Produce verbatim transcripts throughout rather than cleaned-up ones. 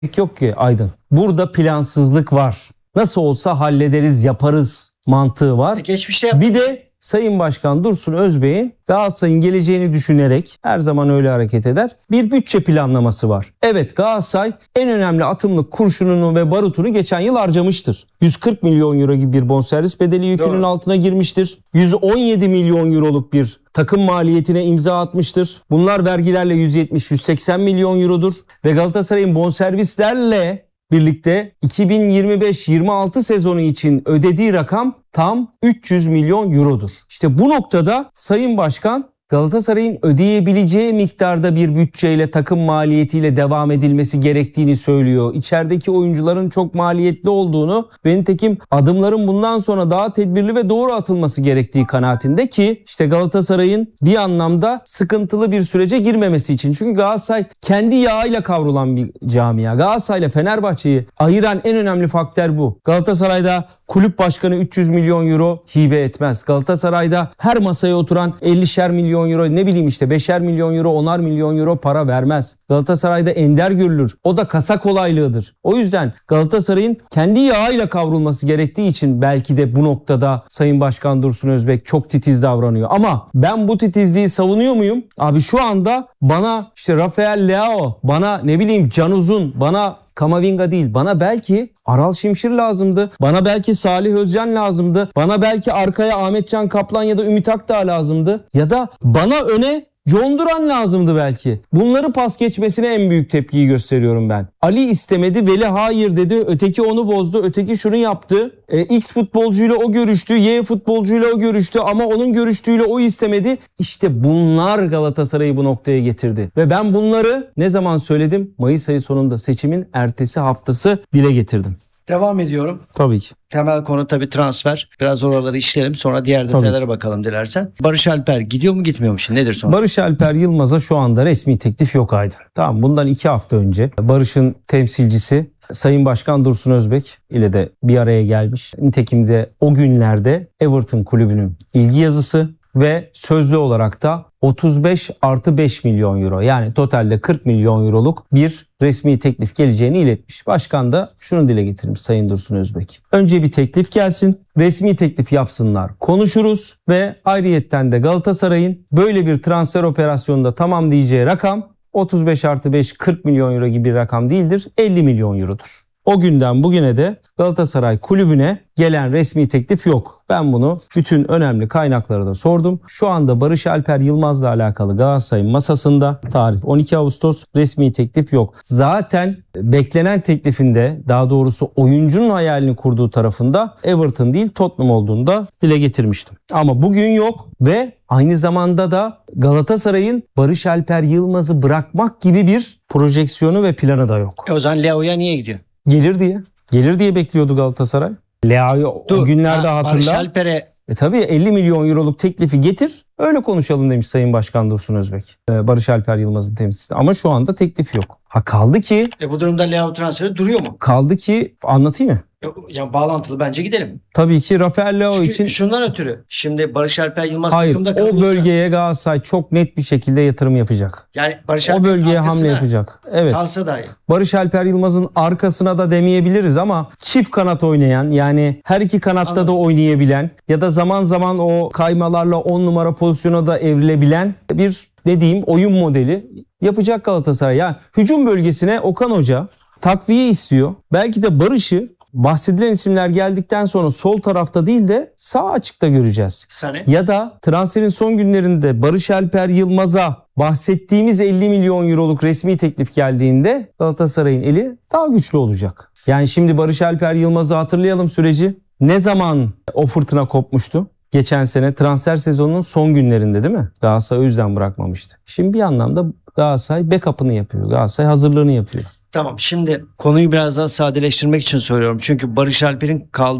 yok ki Aydın. Burada plansızlık var. Nasıl olsa hallederiz, yaparız mantığı var. E geçmişte yap- Bir de Sayın Başkan Dursun Özbek'in Galatasaray'ın geleceğini düşünerek her zaman öyle hareket eder. Bir bütçe planlaması var. Evet, Galatasaray en önemli atımlık kurşununu ve barutunu geçen yıl harcamıştır. yüz kırk milyon euro gibi bir bonservis bedeli yükünün Doğru. altına girmiştir. yüz on yedi milyon euroluk bir takım maliyetine imza atmıştır. Bunlar vergilerle yüz yetmiş yüz seksen milyon eurodur. Ve Galatasaray'ın bonservislerle birlikte iki bin yirmi beş yirmi altı sezonu için ödediği rakam tam üç yüz milyon eurodur. İşte bu noktada Sayın Başkan Galatasaray'ın ödeyebileceği miktarda bir bütçeyle, takım maliyetiyle devam edilmesi gerektiğini söylüyor. İçerideki oyuncuların çok maliyetli olduğunu ve nitekim adımların bundan sonra daha tedbirli ve doğru atılması gerektiği kanaatinde ki işte Galatasaray'ın bir anlamda sıkıntılı bir sürece girmemesi için. Çünkü Galatasaray kendi yağıyla kavrulan bir camia. Galatasaray ile Fenerbahçe'yi ayıran en önemli faktör bu. Galatasaray'da kulüp başkanı üç yüz milyon euro hibe etmez. Galatasaray'da her masaya oturan ellişer milyon euro, ne bileyim işte beşer milyon euro, onar milyon euro para vermez. Galatasaray'da ender görülür. O da kasa kolaylığıdır. O yüzden Galatasaray'ın kendi yağıyla kavrulması gerektiği için belki de bu noktada Sayın Başkan Dursun Özbek çok titiz davranıyor. Ama ben bu titizliği savunuyor muyum? Abi şu anda bana işte Rafael Leao, bana ne bileyim Can Uzun, bana Kamavinga değil, bana belki Aral Şimşir lazımdı. Bana belki Salih Özcan lazımdı. Bana belki arkaya Ahmetcan Kaplan ya da Ümit Akdağ lazımdı. Ya da bana öne John Duran lazımdı belki. Bunları pas geçmesine en büyük tepkiyi gösteriyorum ben. Ali istemedi, Veli hayır dedi. Öteki onu bozdu, öteki şunu yaptı. E, X futbolcuyla o görüştü, Y futbolcuyla o görüştü ama onun görüştüğüyle o istemedi. İşte bunlar Galatasaray'ı bu noktaya getirdi. Ve ben bunları ne zaman söyledim? Mayıs ayı sonunda seçimin ertesi haftası dile getirdim. Devam ediyorum. Tabii ki. Temel konu tabii transfer. Biraz oraları işleyelim, sonra diğer detaylara bakalım dilersen. Barış Alper gidiyor mu gitmiyor mu şimdi? Nedir sonra? Barış Alper Yılmaz'a şu anda resmi teklif yok Aydın. Tamam, bundan iki hafta önce Barış'ın temsilcisi Sayın Başkan Dursun Özbek ile de bir araya gelmiş. Nitekim de o günlerde Everton kulübünün ilgi yazısı ve sözlü olarak da otuz beş artı beş milyon euro, yani totalde kırk milyon euroluk bir resmi teklif geleceğini iletmiş. Başkan da şunu dile getirmiş Sayın Dursun Özbek. Önce bir teklif gelsin, resmi teklif yapsınlar, konuşuruz ve ayrıyetten de Galatasaray'ın böyle bir transfer operasyonunda tamam diyeceği rakam otuz beş artı beş kırk milyon euro gibi bir rakam değildir, elli milyon eurodur. O günden bugüne de Galatasaray kulübüne gelen resmi teklif yok. Ben bunu bütün önemli kaynaklara da sordum. Şu anda Barış Alper Yılmaz'la alakalı Galatasaray'ın masasında tarih on iki Ağustos, resmi teklif yok. Zaten beklenen teklifinde, daha doğrusu oyuncunun hayalini kurduğu tarafında Everton değil Tottenham olduğunu da dile getirmiştim. Ama bugün yok ve aynı zamanda da Galatasaray'ın Barış Alper Yılmaz'ı bırakmak gibi bir projeksiyonu ve planı da yok. E o zaman Leao'ya niye gidiyor? Gelir diye. Gelir diye bekliyordu Galatasaray. Leao'yu o günlerde ha, hatırla. Barış Alper'e E tabii elli milyon euroluk teklifi getir, öyle konuşalım demiş Sayın Başkan Dursun Özbek. Ee, Barış Alper Yılmaz'ın temsilcisi. Ama şu anda teklif yok. Ha kaldı ki... E bu durumda Leao transferi duruyor mu? Kaldı ki anlatayım mı? Ya bağlantılı bence gidelim. Tabii ki Rafael Leao Çünkü için... şundan ötürü. Şimdi Barış Alper Yılmaz Hayır, takımda o kalırsa... bölgeye Galatasaray çok net bir şekilde yatırım yapacak. Yani Barış O Alper'in bölgeye hamle arkasına yapacak. Evet. kalsa dahi. Barış Alper Yılmaz'ın arkasına da demeyebiliriz ama çift kanat oynayan, yani her iki kanatta Anladım. da oynayabilen ya da zaman zaman o kaymalarla on numara pozisyona da evrilebilen bir, ne diyeyim, oyun modeli yapacak Galatasaray. Yani hücum bölgesine Okan Hoca takviye istiyor. Belki de Barış'ı bahsedilen isimler geldikten sonra sol tarafta değil de sağ açıkta göreceğiz. Sane. Ya da transferin son günlerinde Barış Alper Yılmaz'a bahsettiğimiz elli milyon euroluk resmi teklif geldiğinde Galatasaray'ın eli daha güçlü olacak. Yani şimdi Barış Alper Yılmaz'ı hatırlayalım süreci. Ne zaman o fırtına kopmuştu? Geçen sene transfer sezonunun son günlerinde değil mi? Galatasaray o yüzden bırakmamıştı. Şimdi bir anlamda Galatasaray backup'ını yapıyor. Galatasaray hazırlığını yapıyor. Tamam, şimdi konuyu biraz daha sadeleştirmek için söylüyorum. Çünkü Barış Alper'in kaldığı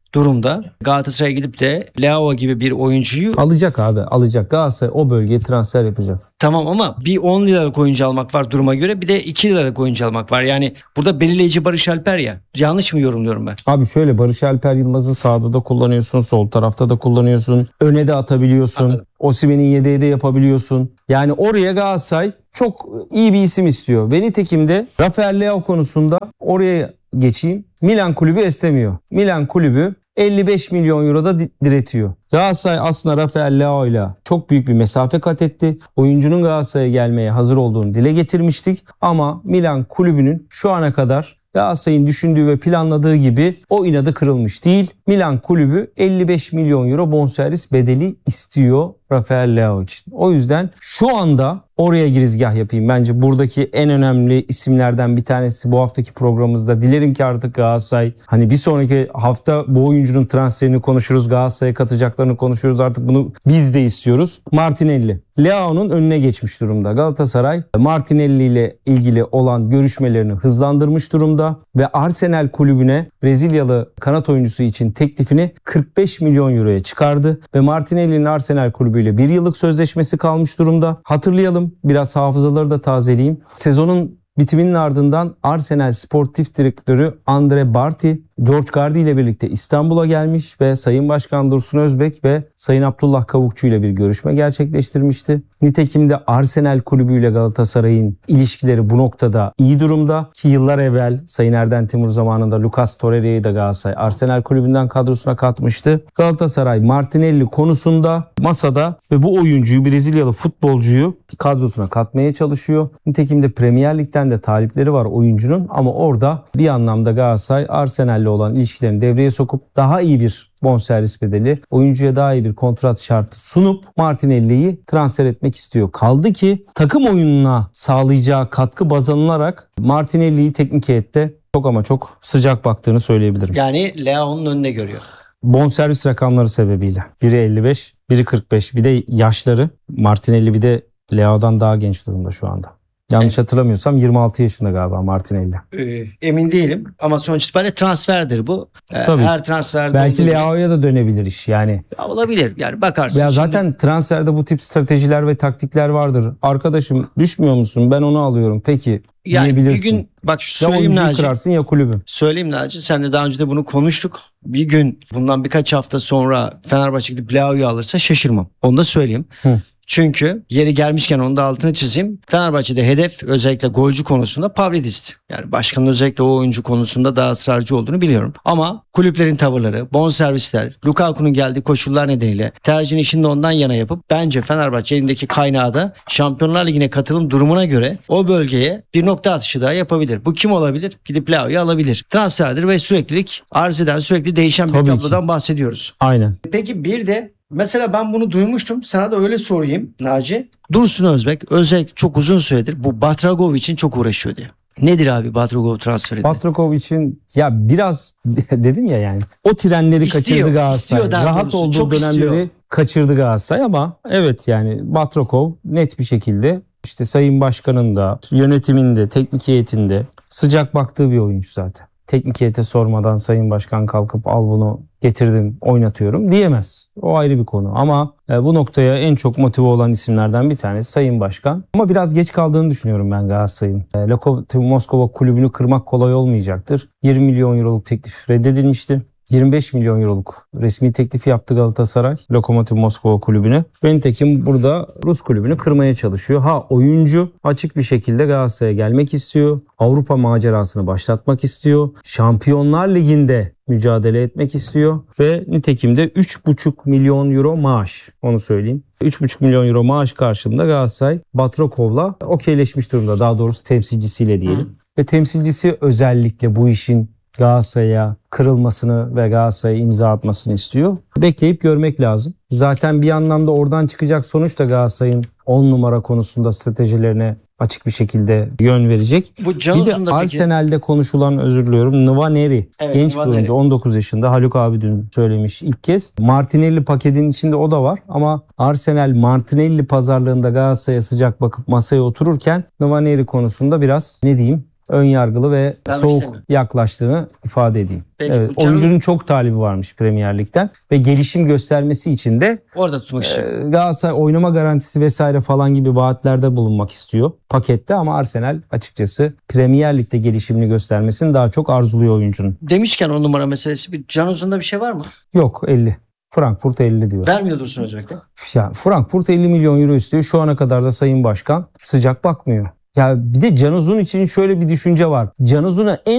durumda Galatasaray gidip de Leao gibi bir oyuncuyu Alacak abi, alacak. Galatasaray o bölgeye transfer yapacak. tamam ama bir on liralık oyuncu almak var duruma göre, bir de iki liralık oyuncu almak var. Yani burada belirleyici Barış Alper ya. Yanlış mı yorumluyorum ben? Abi şöyle, Barış Alper Yılmaz'ı sağda da kullanıyorsun, sol tarafta da kullanıyorsun. Öne de atabiliyorsun. Anladım. Osimhen'in yedeği de yapabiliyorsun. Yani oraya Galatasaray çok iyi bir isim istiyor. Ve nitekim de Rafael Leao konusunda oraya geçeyim. Milan kulübü istemiyor. Milan kulübü elli beş milyon euro da diretiyor. Galatasaray aslında Rafael Leao ile çok büyük bir mesafe kat etti. Oyuncunun Galatasaray'a gelmeye hazır olduğunu dile getirmiştik. Ama Milan kulübünün şu ana kadar Galatasaray'ın düşündüğü ve planladığı gibi o inadı kırılmış değil. Milan kulübü elli beş milyon euro bonservis bedeli istiyor Rafael Leao için. O yüzden şu anda oraya girizgah yapayım. Bence buradaki en önemli isimlerden bir tanesi bu haftaki programımızda. Dilerim ki artık Galatasaray, hani bir sonraki hafta bu oyuncunun transferini konuşuruz. Galatasaray'a katacaklarını konuşuyoruz. Artık bunu biz de istiyoruz. Martinelli. Leao'nun önüne geçmiş durumda. Galatasaray Martinelli ile ilgili olan görüşmelerini hızlandırmış durumda ve Arsenal kulübüne Brezilyalı kanat oyuncusu için teklifini kırk beş milyon euroya çıkardı ve Martinelli'nin Arsenal kulübüyle bir yıllık sözleşmesi kalmış durumda. Hatırlayalım, biraz hafızaları da tazeleyeyim. Sezonun bitiminin ardından Arsenal Sportif Direktörü Andre Barty, George Gardi ile birlikte İstanbul'a gelmiş ve Sayın Başkan Dursun Özbek ve Sayın Abdullah Kavukçu ile bir görüşme gerçekleştirmişti. Nitekim de Arsenal Kulübü ile Galatasaray'ın ilişkileri bu noktada iyi durumda ki yıllar evvel Sayın Erden Timur zamanında Lucas Torreira'yı da Galatasaray Arsenal Kulübü'nden kadrosuna katmıştı. Galatasaray Martinelli konusunda masada ve bu oyuncuyu, Brezilyalı futbolcuyu kadrosuna katmaya çalışıyor. Nitekim de Premier Lig'den de talipleri var oyuncunun ama orada bir anlamda Galatasaray Arsenal'le olan ilişkilerini devreye sokup daha iyi bir bonservis bedeli, oyuncuya daha iyi bir kontrat şartı sunup Martinelli'yi transfer etmek istiyor. Kaldı ki takım oyununa sağlayacağı katkı baz alınarak Martinelli'yi teknik heyette çok ama çok sıcak baktığını söyleyebilirim. Yani Leao'nun önüne görüyor. Bonservis rakamları sebebiyle. Biri elli beş, biri kırk beş. Bir de yaşları. Martinelli bir de Leao'dan daha genç durumda şu anda. Yanlış hatırlamıyorsam yirmi altı yaşında galiba Martinelli. Ee, emin değilim ama sonuç itibariyle transferdir bu. Ee, Tabii. Her transferde belki olduğu Leao'ya da dönebilir iş yani. Ya olabilir yani, bakarsın. Ya Şimdi- zaten transferde bu tip stratejiler ve taktikler vardır. Arkadaşım düşmüyor musun? Ben onu alıyorum. Peki yani bir diyebilirsin. gün bak şu Ya söyleyeyim oyuncuyu Naci. kırarsın ya kulübü. Söyleyeyim Naci. Sen de daha önce de bunu konuştuk. Bir gün bundan birkaç hafta sonra Fenerbahçe gidip Leao'yu alırsa şaşırmam. Onu da söyleyeyim. Hı. Çünkü yeri gelmişken onun da altını çizeyim. Fenerbahçe'de hedef özellikle golcü konusunda Pavlidis'ti. Yani başkanın özellikle o oyuncu konusunda daha ısrarcı olduğunu biliyorum. Ama kulüplerin tavırları, bonservisler, Lukaku'nun geldiği koşullar nedeniyle tercihini şimdi ondan yana yapıp bence Fenerbahçe elindeki kaynağı da Şampiyonlar Ligi'ne katılım durumuna göre o bölgeye bir nokta atışı daha yapabilir. Bu kim olabilir? Gidip Leao'yu alabilir. Transferdir ve süreklilik arz eden, sürekli değişen bir Tabii ki. tablodan bahsediyoruz. Aynen. Peki bir de mesela ben bunu duymuştum. Sana da öyle sorayım Naci. Dursun Özbek özellikle çok uzun süredir bu Batragov için çok uğraşıyor diye. Nedir abi Batragov transferi? Batragov için ya biraz dedim ya yani o trenleri İstiyor, kaçırdı Galatasaray. istiyor daha Rahat doğrusu, olduğu çok dönemleri istiyor. kaçırdı Galatasaray ama evet yani Batragov net bir şekilde işte Sayın Başkan'ın da yönetiminde, teknik heyetinde sıcak baktığı bir oyuncu zaten. Teknik heyete sormadan Sayın Başkan kalkıp al bunu getirdim oynatıyorum diyemez. O ayrı bir konu ama e, bu noktaya en çok motive olan isimlerden bir tanesi Sayın Başkan. Ama biraz geç kaldığını düşünüyorum ben Galatasaray'ın. E, Lokomotiv Moskova kulübünü kırmak kolay olmayacaktır. yirmi milyon euroluk teklif reddedilmişti. yirmi beş milyon euroluk resmi teklifi yaptı Galatasaray Lokomotiv Moskova kulübüne. Ve nitekim burada Rus kulübünü kırmaya çalışıyor. Ha oyuncu açık bir şekilde Galatasaray'a gelmek istiyor. Avrupa macerasını başlatmak istiyor. Şampiyonlar Ligi'nde mücadele etmek istiyor. Ve nitekim de üç buçuk milyon euro maaş. Onu söyleyeyim. üç buçuk milyon euro maaş karşılığında Galatasaray Batrakov'la okeyleşmiş durumda. Daha doğrusu temsilcisiyle diyelim. Hı. Ve temsilcisi özellikle bu işin Galatasaray'a kırılmasını ve Galatasaray'a imza atmasını istiyor. Bekleyip görmek lazım. Zaten bir anlamda oradan çıkacak sonuç da Galatasaray'ın on numara konusunda stratejilerine açık bir şekilde yön verecek. Bu bir de Arsenal'de peki... konuşulan, özür diliyorum, Nwaneri. Evet, genç bir oyuncu, on dokuz yaşında. Haluk abi dün söylemiş ilk kez. Martinelli paketin içinde o da var ama Arsenal Martinelli pazarlığında Galatasaray'a sıcak bakıp masaya otururken Nwaneri konusunda biraz ne diyeyim ön yargılı ve Vermek soğuk istemiyorum. yaklaştığını ifade edeyim. Peki, Evet, bu Can- oyuncunun çok talibi varmış Premier Lig'den ve gelişim göstermesi için de Orada tutmak e, istiyorum. Galatasaray oynama garantisi vesaire falan gibi vaatlerde bulunmak istiyor pakette, ama Arsenal açıkçası Premier Lig'de gelişimini göstermesini daha çok arzuluyor oyuncunun. Demişken on numara meselesi, bir Can Uzun'da bir şey var mı? Yok, elli. Frankfurt elli diyor. Vermiyor Dursun Özbek'te. Ya Frankfurt elli milyon euro istiyor. Şu ana kadar da Sayın Başkan sıcak bakmıyor. Ya bir de Can Uzun için şöyle bir düşünce var. Can Uzun'a en